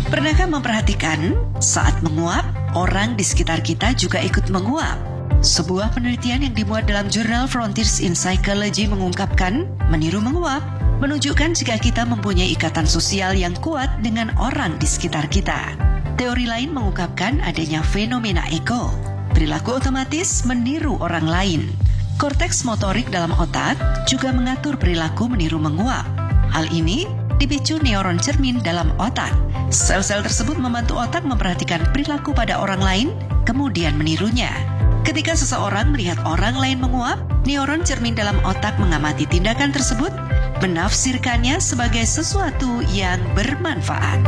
Pernahkah memperhatikan saat menguap, orang di sekitar kita juga ikut menguap? Sebuah penelitian yang dimuat dalam jurnal Frontiers in Psychology mengungkapkan, meniru menguap menunjukkan jika kita mempunyai ikatan sosial yang kuat dengan orang di sekitar kita. Teori lain mengungkapkan adanya fenomena eko, perilaku otomatis meniru orang lain. Korteks motorik dalam otak juga mengatur perilaku meniru menguap. Hal ini dipicu neuron cermin dalam otak. Sel-sel tersebut membantu otak memperhatikan perilaku pada orang lain, kemudian menirunya. Ketika seseorang melihat orang lain menguap, neuron cermin dalam otak mengamati tindakan tersebut, menafsirkannya sebagai sesuatu yang bermanfaat.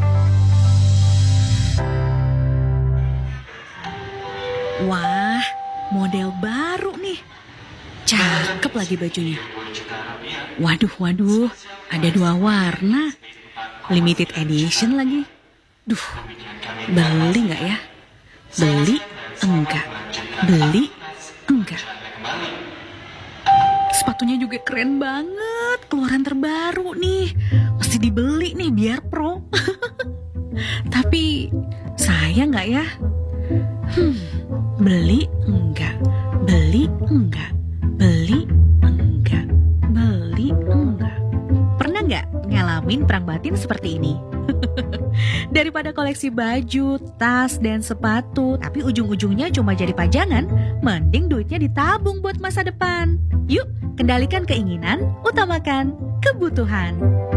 Wah, model baru nih. Cakep lagi bajunya. Waduh, ada 2 warna. Limited edition lagi. Duh, beli nggak ya? Beli enggak. Beli enggak. Sepatunya juga keren banget. Keluaran terbaru nih. Mesti dibeli nih biar pro. Tapi sayang nggak ya? Beli enggak. Beli enggak. Beli enggak. Beli enggak. Pernah nggak ngalamin perang batin seperti ini? Daripada koleksi baju, tas, dan sepatu, tapi ujung-ujungnya cuma jadi pajangan, mending duitnya ditabung buat masa depan. Yuk, kendalikan keinginan, utamakan kebutuhan.